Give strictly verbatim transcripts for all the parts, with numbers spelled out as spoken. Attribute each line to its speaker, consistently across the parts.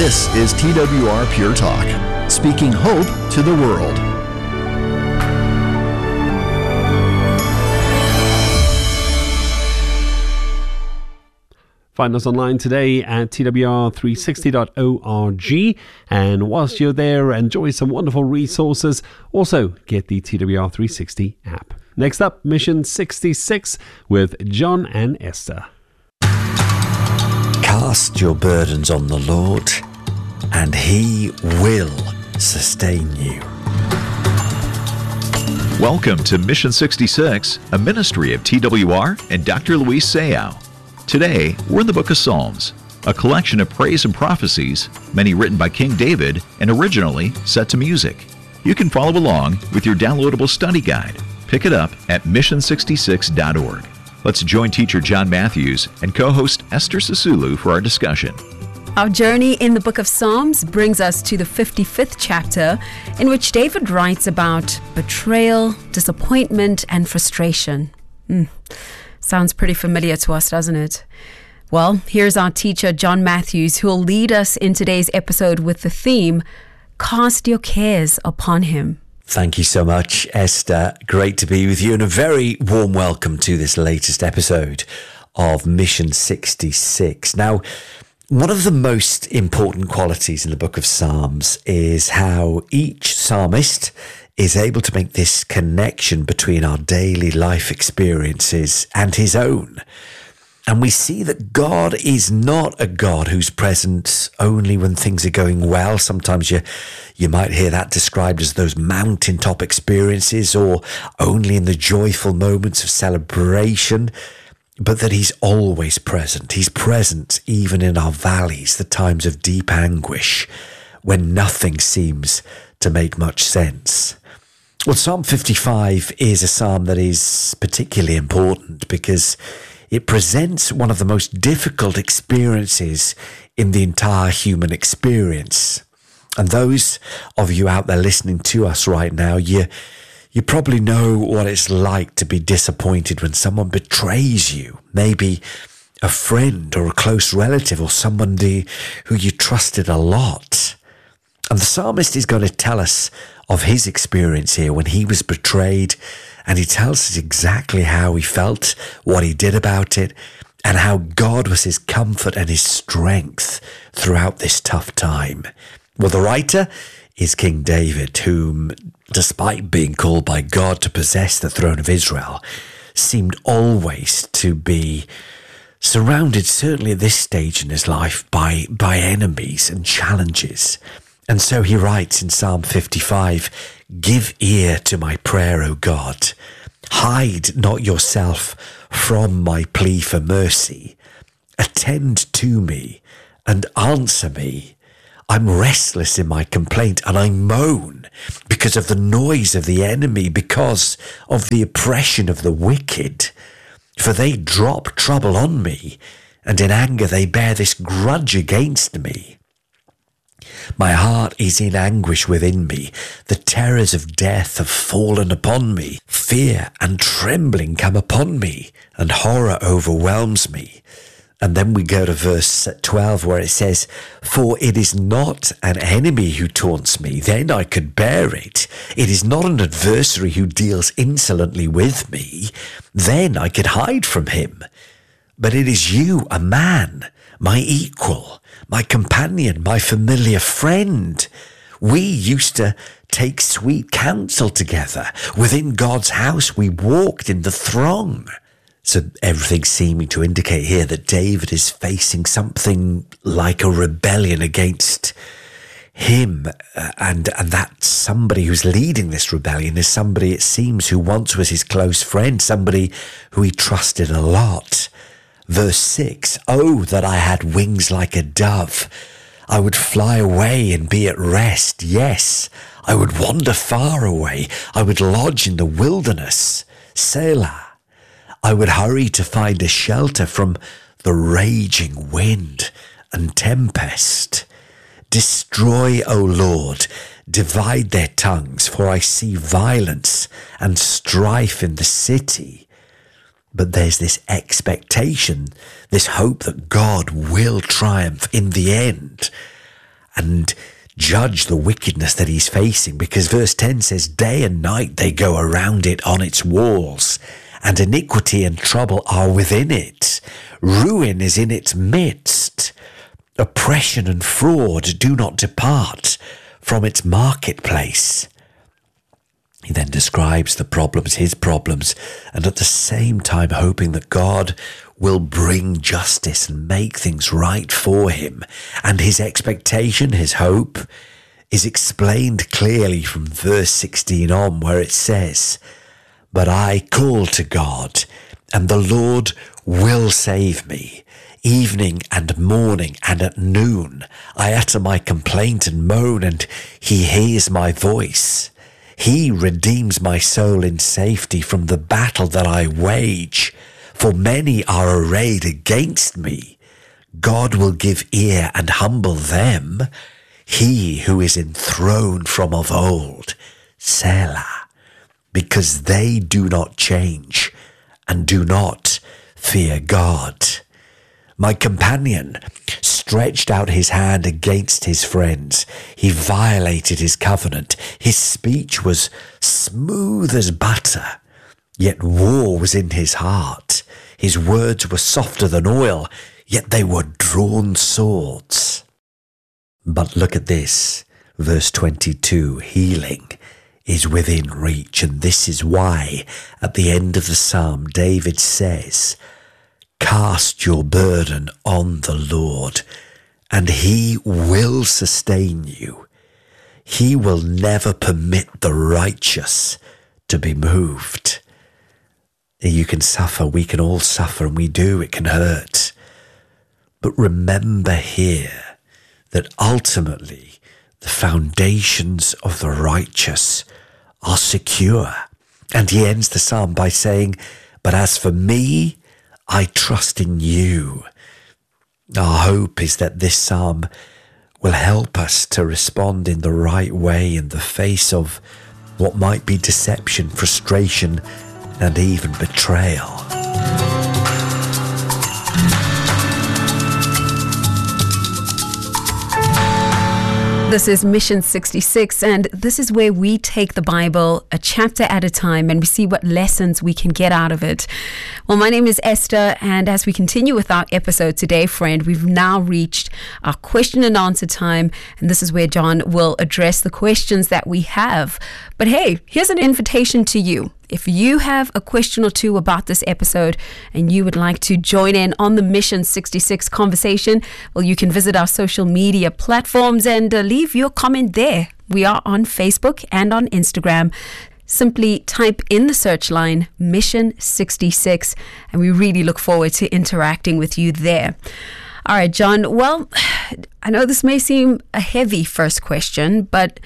Speaker 1: This is T W R Pure Talk, speaking hope to the world.
Speaker 2: Find us online today at T W R three sixty dot org, and whilst you're there, enjoy some wonderful resources. Also, get the T W R three sixty app. Next up, Mission sixty-six with John and Esther.
Speaker 3: Cast your burdens on the Lord, and He will sustain you.
Speaker 4: Welcome to Mission sixty-six, a ministry of T W R and Doctor Luis Sayao. Today, we're in the book of Psalms, a collection of praise and prophecies, many written by King David and originally set to music. You can follow along with your downloadable study guide. Pick it up at mission sixty-six dot org. Let's join teacher John Matthews and co-host Esther Sisulu for our discussion.
Speaker 5: Our journey in the book of Psalms brings us to the fifty-fifth chapter, in which David writes about betrayal, disappointment, and frustration. Mm. Sounds pretty familiar to us, doesn't it? Well, here's our teacher, John Matthews, who will lead us in today's episode with the theme, Cast Your Cares Upon Him.
Speaker 3: Thank you so much, Esther. Great to be with you, and a very warm welcome to this latest episode of Mission sixty-six. Now, one of the most important qualities in the book of Psalms is how each psalmist is able to make this connection between our daily life experiences and his own. And we see that God is not a God who's present only when things are going well. Sometimes you you might hear that described as those mountaintop experiences, or only in the joyful moments of celebration, but that he's always present. He's present even in our valleys, the times of deep anguish, when nothing seems to make much sense. Well, Psalm fifty-five is a psalm that is particularly important because it presents one of the most difficult experiences in the entire human experience. And those of you out there listening to us right now, you you probably know what it's like to be disappointed when someone betrays you. Maybe a friend or a close relative or somebody who you trusted a lot. And the psalmist is going to tell us of his experience here when he was betrayed, and he tells us exactly how he felt, what he did about it, and how God was his comfort and his strength throughout this tough time. Well, the writer is King David, whom, despite being called by God to possess the throne of Israel, seemed always to be surrounded, certainly at this stage in his life, by, by enemies and challenges. And so he writes in Psalm fifty-five, "Give ear to my prayer, O God. Hide not yourself from my plea for mercy. Attend to me and answer me. I'm restless in my complaint, and I moan because of the noise of the enemy, because of the oppression of the wicked. For they drop trouble on me, and in anger they bear this grudge against me. My heart is in anguish within me. The terrors of death have fallen upon me. Fear and trembling come upon me, and horror overwhelms me." And then we go to verse twelve, where it says, "For it is not an enemy who taunts me, then I could bear it. It is not an adversary who deals insolently with me, then I could hide from him. But it is you, a man, my equal, my companion, my familiar friend. We used to take sweet counsel together. Within God's house we walked in the throng." So everything seeming to indicate here that David is facing something like a rebellion against him, uh, and, and that somebody who's leading this rebellion is somebody, it seems, who once was his close friend, somebody who he trusted a lot. Verse six, "Oh, that I had wings like a dove. I would fly away and be at rest. Yes, I would wander far away. I would lodge in the wilderness. Selah. I would hurry to find a shelter from the raging wind and tempest. Destroy, O Lord, divide their tongues, for I see violence and strife in the city." But there's this expectation, this hope that God will triumph in the end. and judge the wickedness that he's facing, because verse ten says, day and night they go around it on its walls, and iniquity and trouble are within it. Ruin is in its midst. Oppression and fraud do not depart from its marketplace. He then describes the problems, his problems, and at the same time hoping that God will bring justice and make things right for him. And his expectation, his hope, is explained clearly from verse sixteen on, where it says, but I call to God, and the Lord will save me. Evening and morning and at noon I utter my complaint and moan, and he hears my voice. He redeems my soul in safety from the battle that I wage, for many are arrayed against me. God will give ear and humble them, he who is enthroned from of old, Selah, because they do not change and do not fear God. My companion stretched out his hand against his friends. He violated his covenant. His speech was smooth as butter, yet war was in his heart. His words were softer than oil, yet they were drawn swords. But look at this, verse twenty-two, healing is within reach. And this is why at the end of the psalm, David says, cast your burden on the Lord, and he will sustain you. He will never permit the righteous to be moved. You can suffer, we can all suffer, and we do, it can hurt. But remember here that ultimately the foundations of the righteous are secure. And he ends the psalm by saying, but as for me, I trust in you. Our hope is that this psalm will help us to respond in the right way in the face of what might be deception, frustration, and even betrayal.
Speaker 5: This is Mission sixty-six, and this is where we take the Bible a chapter at a time and we see what lessons we can get out of it. Well, my name is Esther, and as we continue with our episode today, friend, we've now reached our question and answer time, and this is where John will address the questions that we have. But hey, here's an invitation to you. If you have a question or two about this episode and you would like to join in on the Mission sixty-six conversation, well, you can visit our social media platforms and uh, leave your comment there. We are on Facebook and on Instagram. Simply type in the search line Mission sixty-six, and we really look forward to interacting with you there. All right, John. Well, I know this may seem a heavy first question, but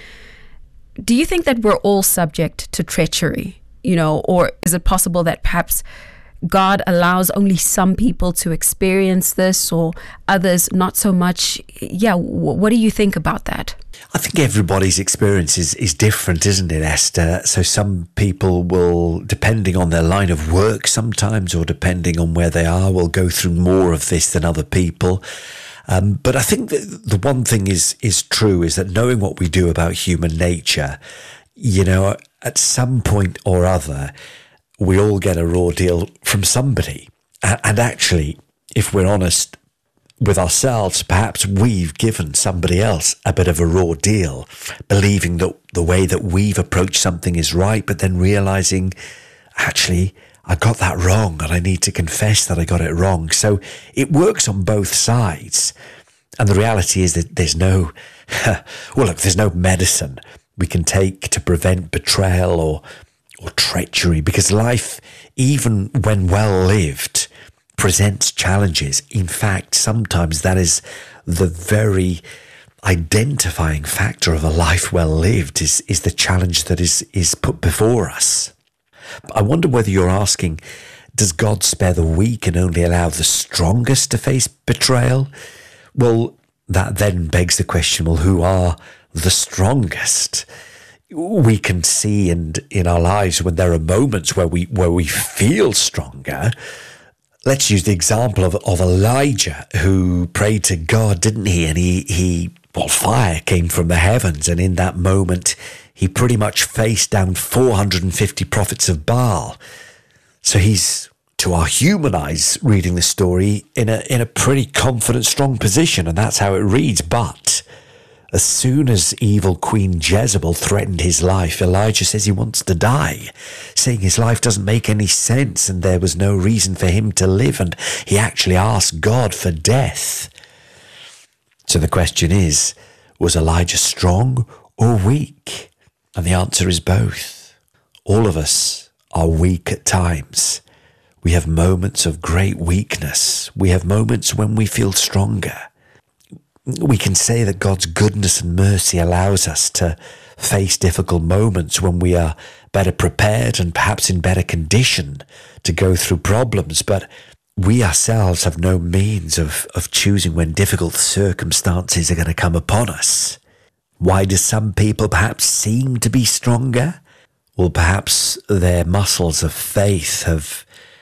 Speaker 5: do you think that we're all subject to treachery? You know, or is it possible that perhaps God allows only some people to experience this or others not so much? Yeah, w- what do you think about that?
Speaker 3: I think everybody's experience is, is different, isn't it, Esther? So some people will, depending on their line of work sometimes, or depending on where they are, will go through more of this than other people. Um, but I think that the one thing is is true is that knowing what we do about human nature, you know, at some point or other, we all get a raw deal from somebody. And actually, if we're honest with ourselves, perhaps we've given somebody else a bit of a raw deal, believing that the way that we've approached something is right, but then realizing, actually, I got that wrong and I need to confess that I got it wrong. So it works on both sides. And the reality is that there's no, well, look, there's no medicine we can take to prevent betrayal or or treachery, because life, even when well lived, presents challenges. In fact, sometimes that is the very identifying factor of a life well lived, is is the challenge that is is put before us. I wonder whether you're asking, does God spare the weak and only allow the strongest to face betrayal? Well, that then begs the question, well, who are the strongest? We can see in, in our lives when there are moments where we where we feel stronger. Let's use the example of, of Elijah, who prayed to God, didn't he? And he, he well, fire came from the heavens, and in that moment, he pretty much faced down four hundred fifty prophets of Baal. So he's, to our human eyes, reading the story in a in a pretty confident, strong position, and that's how it reads. But as soon as evil Queen Jezebel threatened his life, Elijah says he wants to die, saying his life doesn't make any sense and there was no reason for him to live, and he actually asked God for death. So the question is, was Elijah strong or weak? And the answer is both. All of us are weak at times. We have moments of great weakness. We have moments when we feel stronger. We can say that God's goodness and mercy allows us to face difficult moments when we are better prepared and perhaps in better condition to go through problems. But we ourselves have no means of, of choosing when difficult circumstances are going to come upon us. Why do some people perhaps seem to be stronger? Well, perhaps their muscles of faith have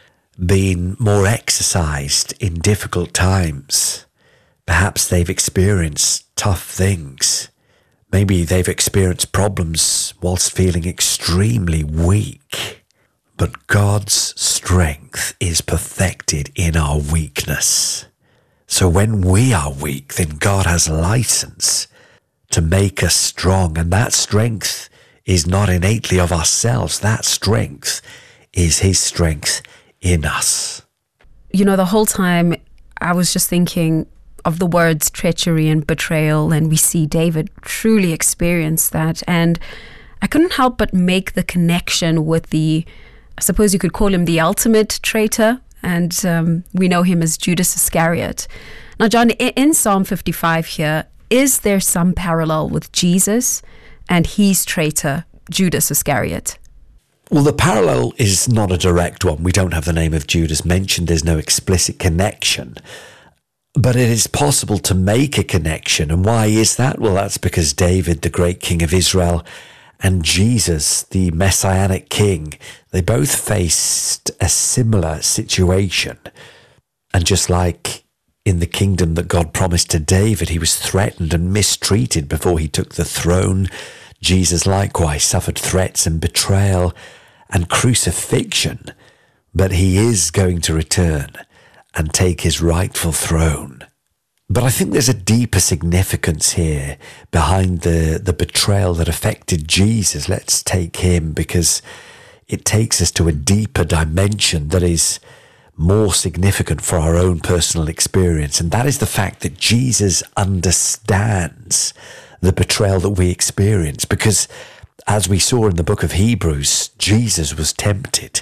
Speaker 3: been more exercised in difficult times. Perhaps they've experienced tough things. Maybe they've experienced problems whilst feeling extremely weak. But God's strength is perfected in our weakness. So when we are weak, then God has license to make us strong. And that strength is not innately of ourselves. That strength is his strength in us.
Speaker 5: You know, the whole time I was just thinking of the words treachery and betrayal, and we see David truly experience that. And I couldn't help but make the connection with the, I suppose you could call him the ultimate traitor, and um, we know him as Judas Iscariot. Now, John, in Psalm fifty-five here, is there some parallel with Jesus and his traitor, Judas Iscariot?
Speaker 3: Well, the parallel is not a direct one. We don't have the name of Judas mentioned. There's no explicit connection. But it is possible to make a connection. And why is that? Well, that's because David, the great king of Israel, and Jesus, the messianic king, they both faced a similar situation. And just like in the kingdom that God promised to David, he was threatened and mistreated before he took the throne. Jesus likewise suffered threats and betrayal and crucifixion, but he is going to return and take his rightful throne. But I think there's a deeper significance here behind the, the betrayal that affected Jesus. Let's take him, because it takes us to a deeper dimension that is more significant for our own personal experience. And that is the fact that Jesus understands the betrayal that we experience, because as we saw in the book of Hebrews, Jesus was tempted.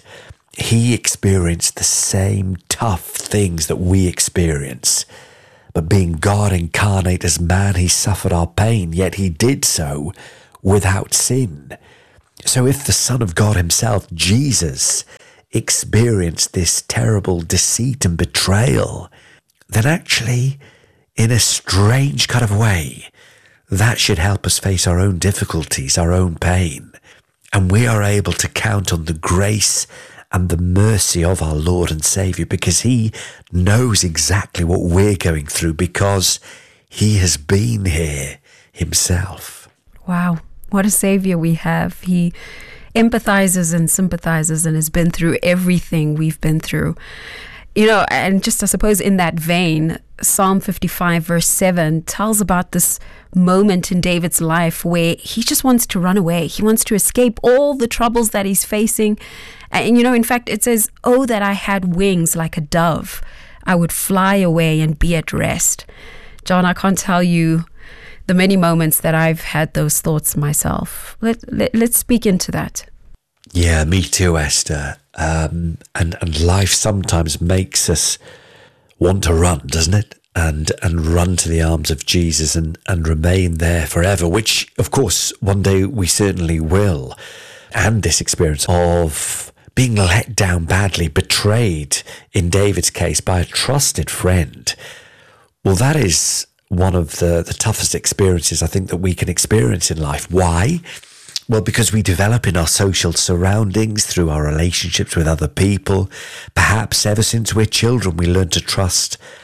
Speaker 3: He experienced the same tough things that we experience. But being God incarnate as man, he suffered our pain, yet he did so without sin. So if the Son of God himself, Jesus, experienced this terrible deceit and betrayal, then actually, in a strange kind of way, that should help us face our own difficulties, our own pain. And we are able to count on the grace and the mercy of our Lord and Saviour, because he knows exactly what we're going through, because he has been here himself.
Speaker 5: Wow, what a Saviour we have. He empathizes and sympathizes and has been through everything we've been through. You know, and just I suppose in that vein, Psalm fifty-five verse seven tells about this moment in David's life where he just wants to run away. He wants to escape all the troubles that he's facing. And, you know, in fact, it says, "Oh, that I had wings like a dove. I would fly away and be at rest." John, I can't tell you the many moments that I've had those thoughts myself. Let, let, let's speak into that.
Speaker 3: Yeah, me too, Esther. Um, and, and life sometimes makes us want to run, doesn't it? And and run to the arms of Jesus and, and remain there forever, which, of course, one day we certainly will. And this experience of being let down badly, betrayed, in David's case, by a trusted friend, well, that is one of the, the toughest experiences I think that we can experience in life. Why? Well, because we develop in our social surroundings, through our relationships with other people. Perhaps ever since we're children, we learn to trust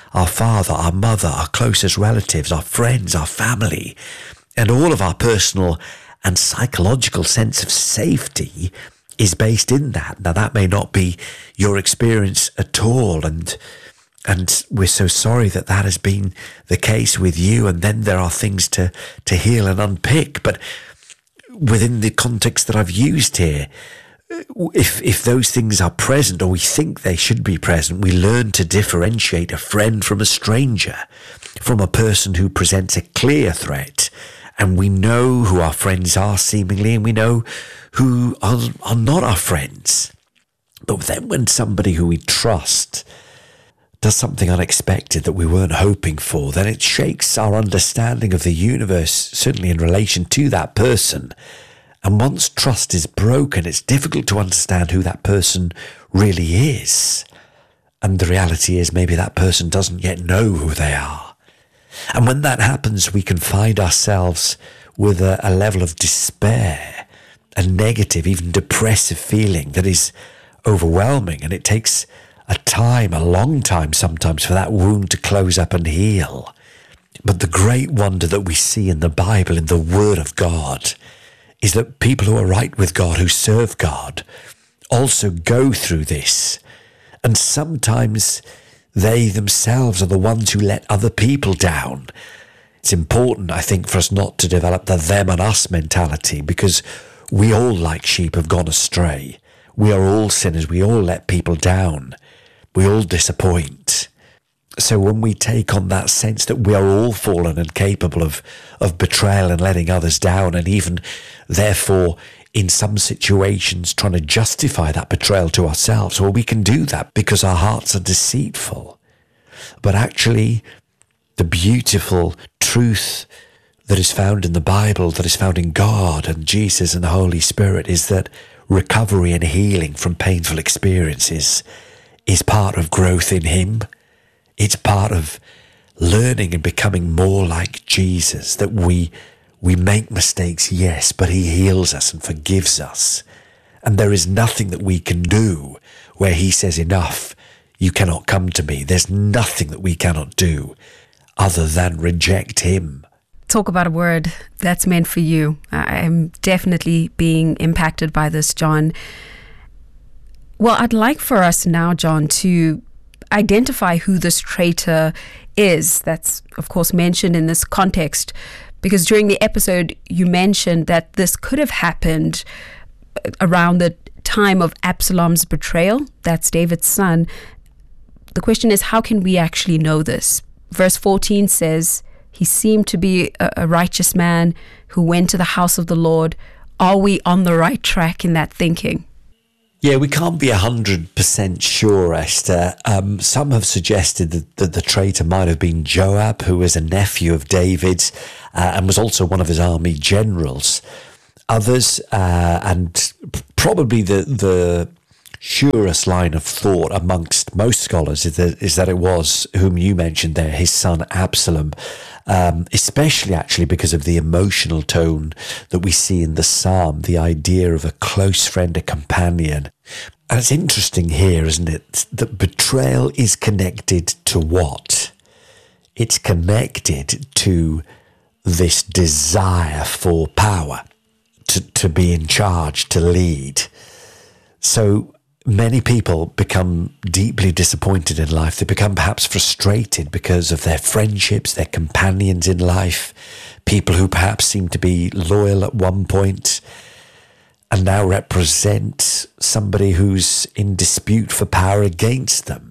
Speaker 3: our father, our mother, our closest relatives, our friends, our family, and all of our personal and psychological sense of safety is based in that. Now, that may not be your experience at all, and and we're so sorry that that has been the case with you, and then there are things to, to heal and unpick. But within the context that I've used here, if if those things are present, or we think they should be present, we learn to differentiate a friend from a stranger, from a person who presents a clear threat. And we know who our friends are, seemingly, and we know who are, are not our friends. But then when somebody who we trust does something unexpected that we weren't hoping for, then it shakes our understanding of the universe, certainly in relation to that person. And once trust is broken, it's difficult to understand who that person really is. And the reality is maybe that person doesn't yet know who they are. And when that happens, we can find ourselves with a, a level of despair, a negative, even depressive feeling that is overwhelming. And it takes a time, a long time sometimes, for that wound to close up and heal. But the great wonder that we see in the Bible, in the Word of God, is that people who are right with God, who serve God, also go through this. And sometimes they themselves are the ones who let other people down. It's important, I think, for us not to develop the them and us mentality, because we all, like sheep, have gone astray. We are all sinners. We all let people down. We all disappoint. So when we take on that sense that we are all fallen and capable of, of betrayal and letting others down, and even, therefore, in some situations trying to justify that betrayal to ourselves, well, we can do that because our hearts are deceitful. But actually, the beautiful truth that is found in the Bible, that is found in God and Jesus and the Holy Spirit, is that recovery and healing from painful experiences is part of growth in Him. It's part of learning and becoming more like Jesus, that we We make mistakes, yes, but He heals us and forgives us. And there is nothing that we can do where He says, enough, you cannot come to me. There's nothing that we cannot do other than reject Him.
Speaker 5: Talk about a word that's meant for you. I'm definitely being impacted by this, John. Well, I'd like for us now, John, to identify who this traitor is. That's, of course, mentioned in this context, because during the episode, you mentioned that this could have happened around the time of Absalom's betrayal. That's David's son. The question is, how can we actually know this? Verse fourteen says, he seemed to be a, a righteous man who went to the house of the Lord. Are we on the right track in that thinking?
Speaker 3: Yeah, we can't be one hundred percent sure, Esther. Um, some have suggested that, that the traitor might have been Joab, who was a nephew of David's uh, and was also one of his army generals. Others, uh, and probably the, the surest line of thought amongst most scholars is that, is that it was, whom you mentioned there, his son Absalom, um, especially actually because of the emotional tone that we see in the psalm, the idea of a close friend, a companion. And it's interesting here, isn't it, that betrayal is connected to what? It's connected to this desire for power, to, to be in charge, to lead. So many people become deeply disappointed in life. They become perhaps frustrated because of their friendships, their companions in life, people who perhaps seem to be loyal at one point and now represent somebody who's in dispute for power against them.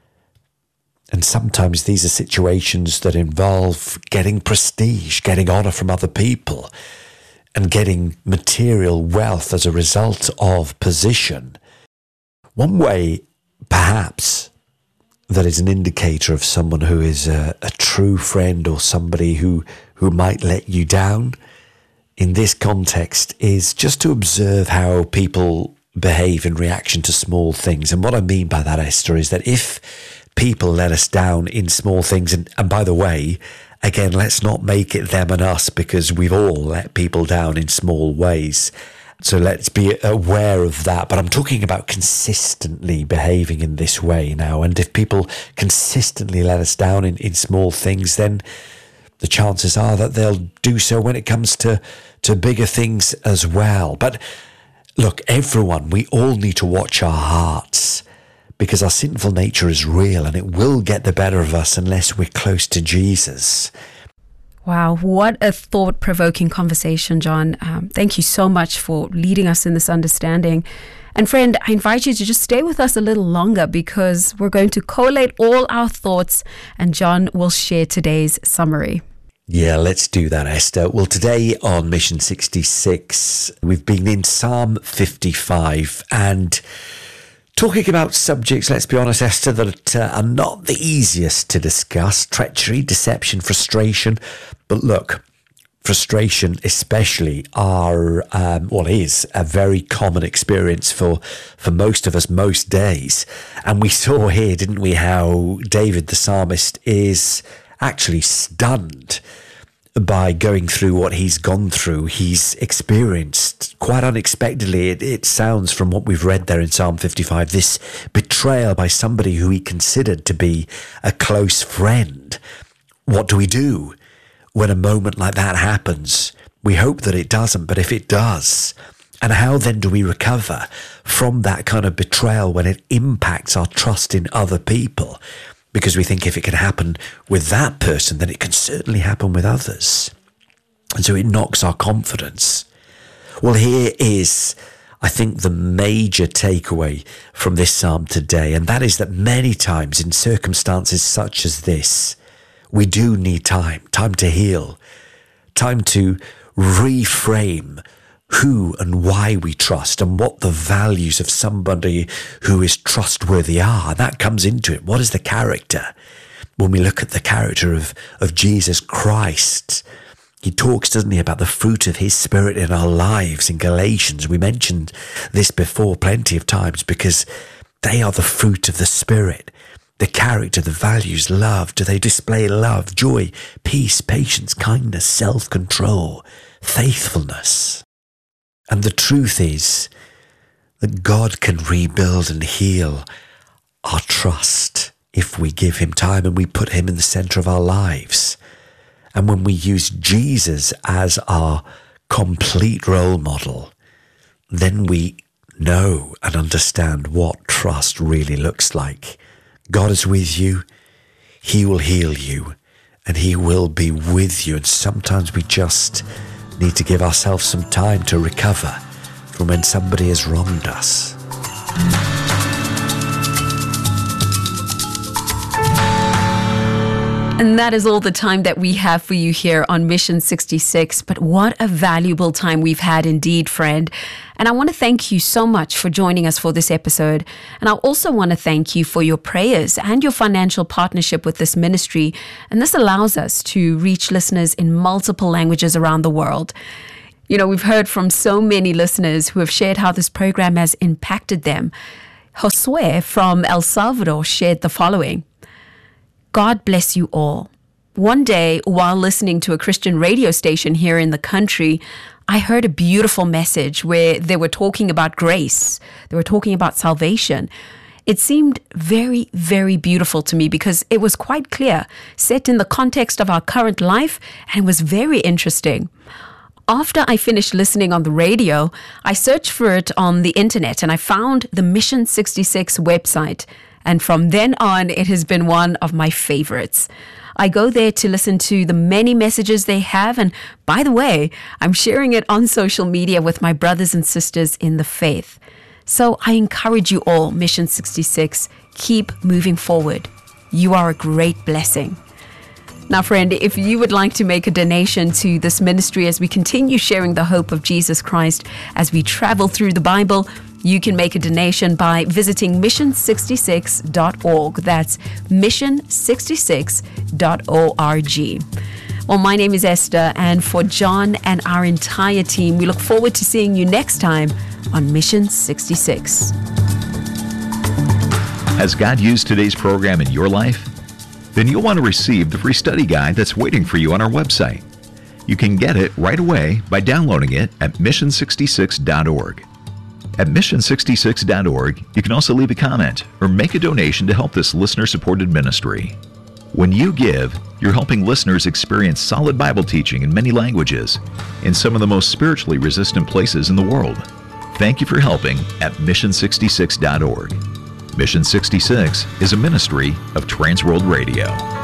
Speaker 3: And sometimes these are situations that involve getting prestige, getting honor from other people, and getting material wealth as a result of position. One way, perhaps, that is an indicator of someone who is a, a true friend or somebody who, who might let you down in this context is just to observe how people behave in reaction to small things. And what I mean by that, Esther, is that if people let us down in small things, and, and by the way, again, let's not make it them and us, because we've all let people down in small ways. So let's be aware of that. But I'm talking about consistently behaving in this way now. And if people consistently let us down in, in small things, then the chances are that they'll do so when it comes to, to bigger things as well. But look, everyone, we all need to watch our hearts, because our sinful nature is real and it will get the better of us unless we're close to Jesus.
Speaker 5: Wow, what a thought-provoking conversation, John. Um, thank you so much for leading us in this understanding. And friend, I invite you to just stay with us a little longer, because we're going to collate all our thoughts and John will share today's summary.
Speaker 3: Yeah, let's do that, Esther. Well, today on Mission sixty-six, we've been in Psalm fifty-five and talking about subjects, let's be honest, Esther, that uh, are not the easiest to discuss. Treachery, deception, frustration. But look, frustration especially are, um, well, is a very common experience for, for most of us most days. And we saw here, didn't we, how David the psalmist is actually stunned by going through what he's gone through. He's experienced quite unexpectedly, it, it sounds from what we've read there in Psalm fifty-five, this betrayal by somebody who he considered to be a close friend. What do we do when a moment like that happens? We hope that it doesn't, but if it does, and how then do we recover from that kind of betrayal when it impacts our trust in other people? Because we think if it can happen with that person, then it can certainly happen with others. And so it knocks our confidence. Well, here is, I think, the major takeaway from this psalm today, and that is that many times in circumstances such as this, we do need time, time to heal, time to reframe who and why we trust and what the values of somebody who is trustworthy are. That comes into it. What is the character? When we look at the character of, of Jesus Christ, he talks, doesn't he, about the fruit of his Spirit in our lives in Galatians. We mentioned this before plenty of times because they are the fruit of the Spirit. The character, the values, love. Do they display love, joy, peace, patience, kindness, self-control, faithfulness? And the truth is that God can rebuild and heal our trust if we give him time and we put him in the center of our lives. And when we use Jesus as our complete role model, then we know and understand what trust really looks like. God is with you. He will heal you and he will be with you. And sometimes we just need to give ourselves some time to recover from when somebody has wronged us.
Speaker 5: And that is all the time that we have for you here on Mission sixty-six. But what a valuable time we've had indeed, friend. And I want to thank you so much for joining us for this episode. And I also want to thank you for your prayers and your financial partnership with this ministry. And this allows us to reach listeners in multiple languages around the world. You know, we've heard from so many listeners who have shared how this program has impacted them. Josue from El Salvador shared the following. God bless you all. One day, while listening to a Christian radio station here in the country, I heard a beautiful message where they were talking about grace. They were talking about salvation. It seemed very, very beautiful to me because it was quite clear, set in the context of our current life, and it was very interesting. After I finished listening on the radio, I searched for it on the internet and I found the Mission sixty-six website. And from then on, it has been one of my favorites. I go there to listen to the many messages they have. And by the way, I'm sharing it on social media with my brothers and sisters in the faith. So I encourage you all, Mission sixty-six, keep moving forward. You are a great blessing. Now, friend, if you would like to make a donation to this ministry as we continue sharing the hope of Jesus Christ as we travel through the Bible, you can make a donation by visiting mission sixty-six dot org. That's mission sixty-six dot org. Well, my name is Esther, and for John and our entire team, we look forward to seeing you next time on Mission sixty-six.
Speaker 4: Has God used today's program in your life? Then you'll want to receive the free study guide that's waiting for you on our website. You can get it right away by downloading it at mission sixty-six dot org. At mission sixty-six dot org, you can also leave a comment or make a donation to help this listener-supported ministry. When you give, you're helping listeners experience solid Bible teaching in many languages in some of the most spiritually resistant places in the world. Thank you for helping at mission sixty-six dot org. Mission sixty-six is a ministry of Transworld Radio.